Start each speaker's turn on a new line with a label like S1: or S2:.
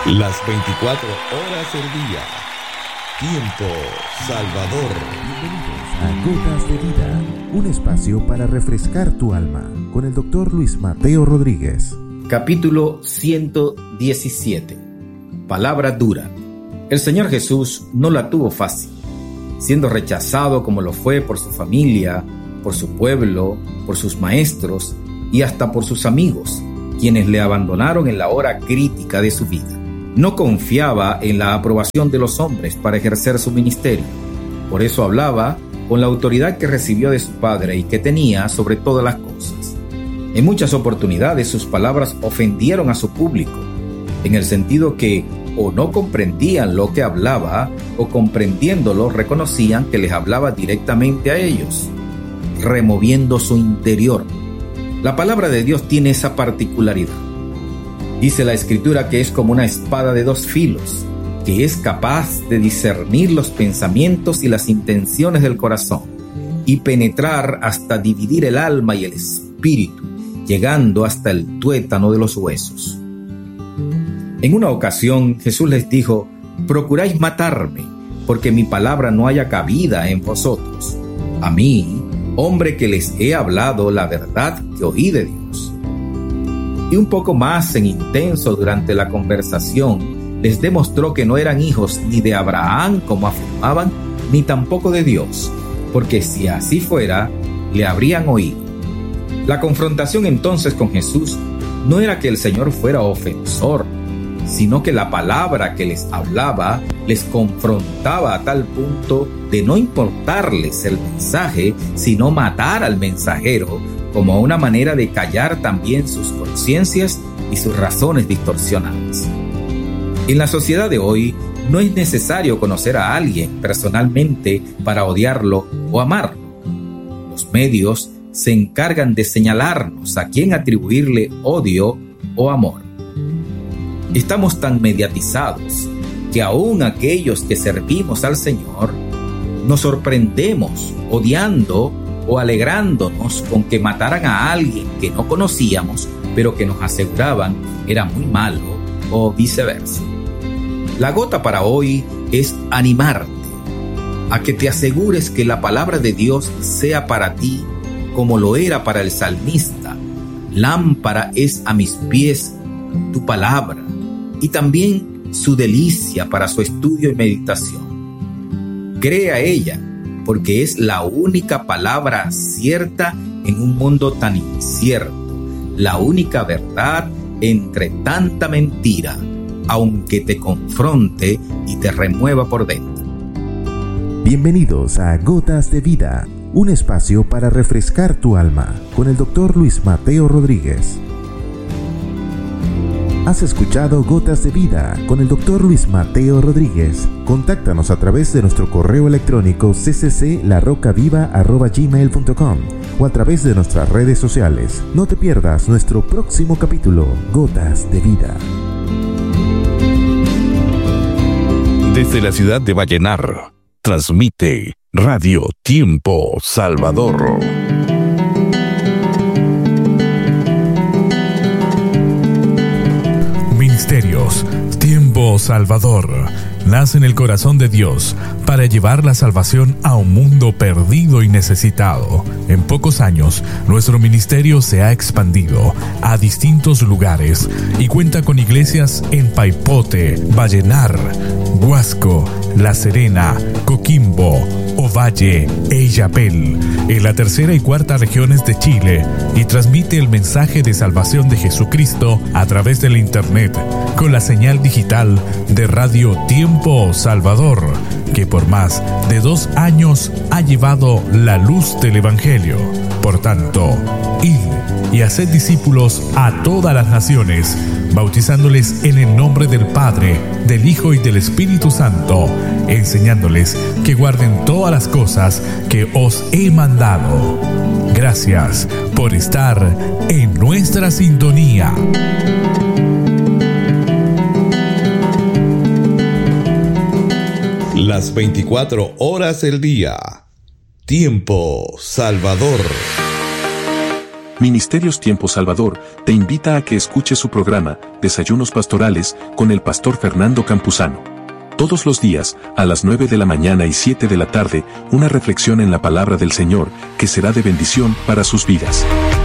S1: Las 24 horas del día. Tiempo Salvador.
S2: Bienvenidos a Gotas de Vida, un espacio para refrescar tu alma, con el Dr. Luis Mateo Rodríguez.
S3: Capítulo 117. Palabra dura. El Señor Jesús no la tuvo fácil, siendo rechazado como lo fue por su familia, por su pueblo, por sus maestros y hasta por sus amigos, quienes le abandonaron en la hora crítica de su vida. No confiaba en la aprobación de los hombres para ejercer su ministerio. Por eso hablaba con la autoridad que recibió de su Padre y que tenía sobre todas las cosas. En muchas oportunidades sus palabras ofendieron a su público, en el sentido que o no comprendían lo que hablaba, o comprendiéndolo reconocían que les hablaba directamente a ellos, removiendo su interior. La palabra de Dios tiene esa particularidad. Dice la Escritura que es como una espada de dos filos, que es capaz de discernir los pensamientos y las intenciones del corazón, y penetrar hasta dividir el alma y el espíritu, llegando hasta el tuétano de los huesos. En una ocasión Jesús les dijo: «Procuráis matarme, porque mi palabra no haya cabida en vosotros. A mí, hombre que les he hablado la verdad que oí de Dios». Y un poco más en intenso durante la conversación, les demostró que no eran hijos ni de Abraham, como afirmaban, ni tampoco de Dios, porque si así fuera, le habrían oído. La confrontación entonces con Jesús no era que el Señor fuera ofensor, sino que la palabra que les hablaba les confrontaba a tal punto de no importarles el mensaje, sino matar al mensajero, como una manera de callar también sus conciencias y sus razones distorsionadas. En la sociedad de hoy no es necesario conocer a alguien personalmente para odiarlo o amarlo. Los medios se encargan de señalarnos a quién atribuirle odio o amor. Estamos tan mediatizados que aún aquellos que servimos al Señor nos sorprendemos odiando o alegrándonos con que mataran a alguien que no conocíamos, pero que nos aseguraban era muy malo, o viceversa. La gota para hoy es animarte a que te asegures que la palabra de Dios sea para ti como lo era para el salmista. Lámpara es a mis pies tu palabra, y también su delicia para su estudio y meditación. Cree a ella, porque es la única palabra cierta en un mundo tan incierto, la única verdad entre tanta mentira, aunque te confronte y te remueva por dentro.
S2: Bienvenidos a Gotas de Vida, un espacio para refrescar tu alma, con el Dr. Luis Mateo Rodríguez. Has escuchado Gotas de Vida con el Dr. Luis Mateo Rodríguez. Contáctanos a través de nuestro correo electrónico ccclarrocaviva@gmail.com o a través de nuestras redes sociales. No te pierdas nuestro próximo capítulo, Gotas de Vida.
S1: Desde la ciudad de Vallenar, transmite Radio Tiempo Salvador.
S4: Ministerios Tiempo Salvador nace en el corazón de Dios para llevar la salvación a un mundo perdido y necesitado. En pocos años, nuestro ministerio se ha expandido a distintos lugares y cuenta con iglesias en Paipote, Vallenar, Huasco, La Serena, Coquimbo, Ovalle e Illapel, en la tercera y cuarta regiones de Chile, y transmite el mensaje de salvación de Jesucristo a través del internet con la señal digital de Radio Tiempo Salvador, que por más de 2 años ha llevado la luz del Evangelio. Por tanto, id y haced discípulos a todas las naciones, bautizándoles en el nombre del Padre, del Hijo y del Espíritu Santo, enseñándoles que guarden todas las cosas que os he mandado. Gracias por estar en nuestra sintonía.
S1: Las 24 horas del día. Tiempo Salvador.
S5: Ministerios Tiempo Salvador te invita a que escuches su programa, Desayunos Pastorales, con el pastor Fernando Campuzano. Todos los días, a las 9 de la mañana y 7 de la tarde, una reflexión en la palabra del Señor, que será de bendición para sus vidas.